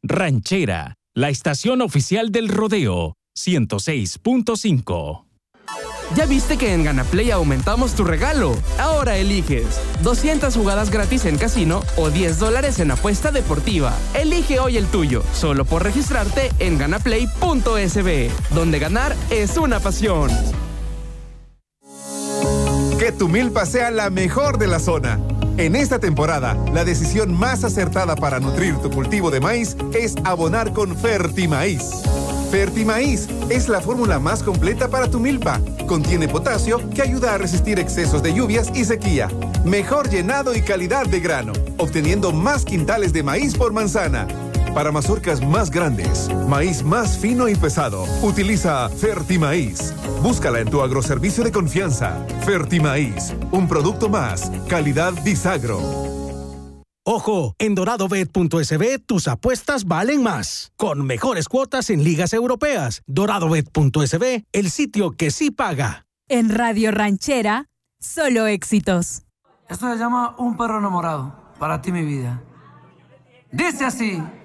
Ranchera, la estación oficial del rodeo, 106.5. ¿Ya viste que en Ganaplay aumentamos tu regalo? Ahora eliges 200 jugadas gratis en casino o $10 en apuesta deportiva. Elige hoy el tuyo, solo por registrarte en ganaplay.sb, donde ganar es una pasión. Que tu milpa sea la mejor de la zona. En esta temporada, la decisión más acertada para nutrir tu cultivo de maíz es abonar con Fertimaíz. Fertimaíz es la fórmula más completa para tu milpa. Contiene potasio que ayuda a resistir excesos de lluvias y sequía. Mejor llenado y calidad de grano, obteniendo más quintales de maíz por manzana. Para mazorcas más grandes, maíz más fino y pesado, utiliza Fertimaíz. Búscala en tu agroservicio de confianza. Fertimaíz, un producto más, calidad Disagro. Ojo, en doradobet.sb tus apuestas valen más. Con mejores cuotas en ligas europeas. Doradobet.sb, el sitio que sí paga. En Radio Ranchera, solo éxitos. Esto se llama Un perro enamorado. Para ti, mi vida. Dice así.